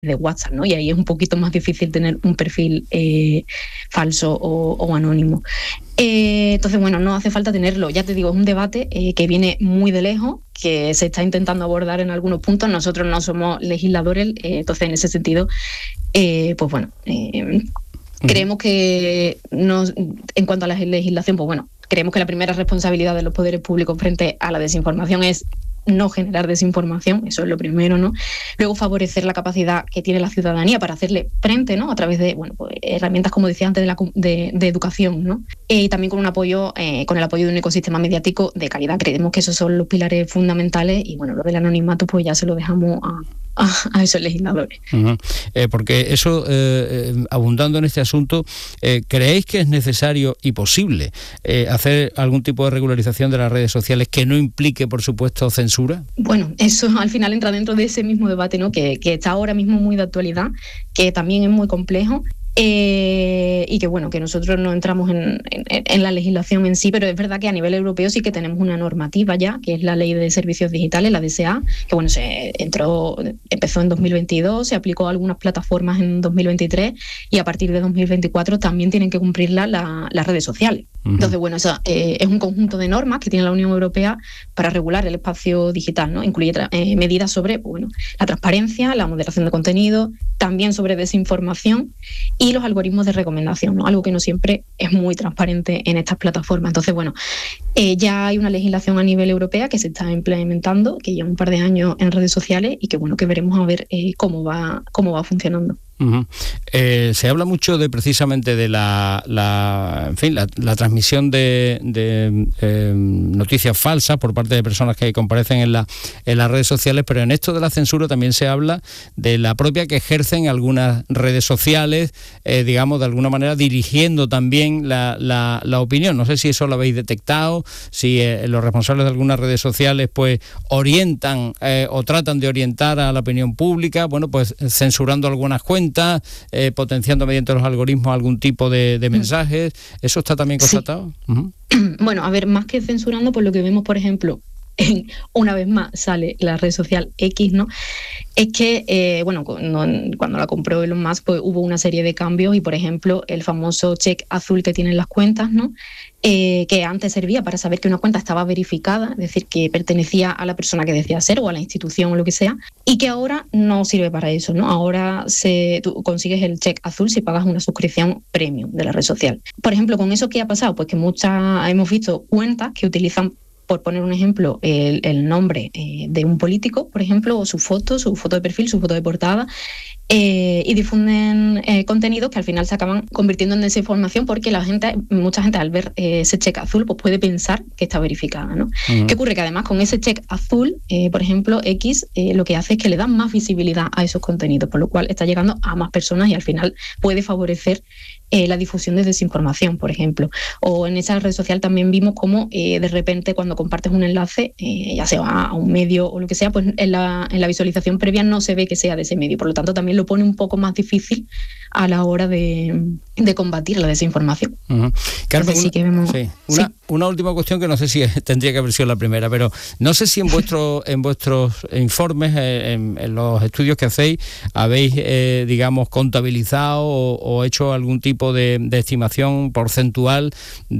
de WhatsApp, ¿no? Y ahí es un poquito más difícil tener un perfil falso o anónimo. Entonces, bueno, no hace falta tenerlo. Ya te digo, es un debate que viene muy de lejos, que se está intentando abordar en algunos puntos. Nosotros no somos legisladores, entonces en ese sentido, pues bueno, creemos que en cuanto a la legislación, pues bueno, creemos que la primera responsabilidad de los poderes públicos frente a la desinformación es no generar desinformación, eso es lo primero, ¿no? Luego favorecer la capacidad que tiene la ciudadanía para hacerle frente, ¿no? A través de, bueno, pues, herramientas, como decía antes, de educación, ¿no? Y también con el apoyo de un ecosistema mediático de calidad. Creemos que esos son los pilares fundamentales y, bueno, lo del anonimato pues ya se lo dejamos a esos legisladores. Uh-huh. Porque eso, abundando en este asunto, ¿creéis que es necesario y posible hacer algún tipo de regularización de las redes sociales que no implique, por supuesto, censura? Bueno, eso al final entra dentro de ese mismo debate, ¿no? Que está ahora mismo muy de actualidad, que también es muy complejo. Y que bueno, que nosotros no entramos en la legislación en sí, pero es verdad que a nivel europeo sí que tenemos una normativa ya, que es la Ley de Servicios Digitales, la DSA, que bueno, empezó en 2022, se aplicó a algunas plataformas en 2023 y a partir de 2024 también tienen que cumplirla las redes sociales. Uh-huh. Entonces, bueno, eso es un conjunto de normas que tiene la Unión Europea para regular el espacio digital, ¿no? Incluye medidas sobre, bueno, la transparencia, la moderación de contenido, también sobre desinformación y los algoritmos de recomendación, ¿no? Algo que no siempre es muy transparente en estas plataformas. Entonces, bueno, ya hay una legislación a nivel europea que se está implementando, que lleva un par de años en redes sociales y que bueno, que veremos a ver cómo va funcionando. Uh-huh. Se habla mucho precisamente de la transmisión de noticias falsas por parte de personas que comparecen en las redes sociales, pero en esto de la censura también se habla de la propia que ejercen algunas redes sociales, digamos, de alguna manera dirigiendo también la opinión. No sé si eso lo habéis detectado, si los responsables de algunas redes sociales pues orientan o tratan de orientar a la opinión pública, bueno, pues censurando algunas cuentas, potenciando mediante los algoritmos algún tipo de mensajes. ¿Eso está también constatado? Sí. Uh-huh. Bueno, a ver, más que censurando, pues lo que vemos, por ejemplo, una vez más sale la red social X, ¿no? Es que, cuando la compró Elon Musk, pues hubo una serie de cambios y, por ejemplo, el famoso check azul que tienen las cuentas, ¿no? Que antes servía para saber que una cuenta estaba verificada, es decir, que pertenecía a la persona que decía ser o a la institución o lo que sea, y que ahora no sirve para eso, ¿no? Ahora tú consigues el check azul si pagas una suscripción premium de la red social. Por ejemplo, ¿con eso qué ha pasado? Pues que hemos visto cuentas que utilizan, por poner un ejemplo, el nombre de un político, por ejemplo, o su foto de perfil, su foto de portada, y difunden contenidos que al final se acaban convirtiendo en desinformación porque mucha gente al ver ese check azul pues puede pensar que está verificada, ¿no? Uh-huh. ¿Qué ocurre? Que además con ese check azul, por ejemplo, X lo que hace es que le dan más visibilidad a esos contenidos, por lo cual está llegando a más personas y al final puede favorecer la difusión de desinformación, por ejemplo. O en esa red social también vimos cómo de repente cuando compartes un enlace, ya sea a un medio o lo que sea, pues en la visualización previa no se ve que sea de ese medio. Por lo tanto, también lo pone un poco más difícil a la hora de combatir la desinformación. Uh-huh. Carmen, una última cuestión que no sé si tendría que haber sido la primera, pero no sé si en vuestros informes, en los estudios que hacéis, habéis, digamos, contabilizado o hecho algún tipo de estimación porcentual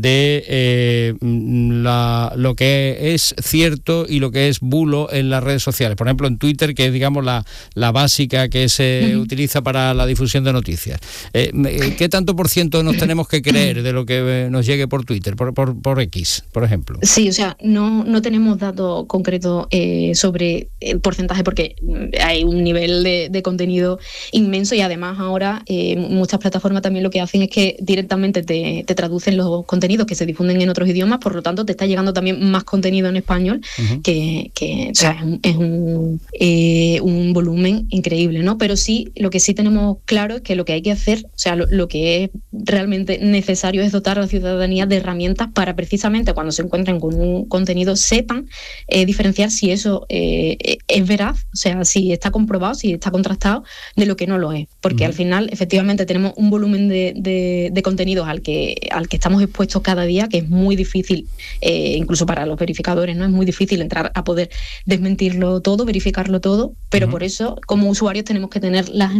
de lo que es cierto y lo que es bulo en las redes sociales. Por ejemplo, en Twitter, que es, digamos, la básica que se utiliza para la difusión de noticias. ¿Qué tanto por ciento nos tenemos que creer de lo que nos llegue por Twitter, por X, por ejemplo? Sí, o sea, no tenemos datos concretos sobre el porcentaje porque hay un nivel de contenido inmenso y además ahora muchas plataformas también lo que hacen es que directamente te traducen los contenidos que se difunden en otros idiomas, por lo tanto te está llegando también más contenido en español, uh-huh, que o sea, es un volumen increíble, ¿no? Pero sí, lo que sí tenemos claro es que lo que que hay que hacer, o sea, lo que es realmente necesario es dotar a la ciudadanía de herramientas para precisamente cuando se encuentren con un contenido sepan diferenciar si eso es veraz, o sea, si está comprobado, si está contrastado, de lo que no lo es. Porque al final, efectivamente, tenemos un volumen de contenidos al que estamos expuestos cada día, que es muy difícil, incluso para los verificadores, ¿no? Es muy difícil entrar a poder desmentirlo todo, verificarlo todo, pero por eso, como usuarios, tenemos que tener las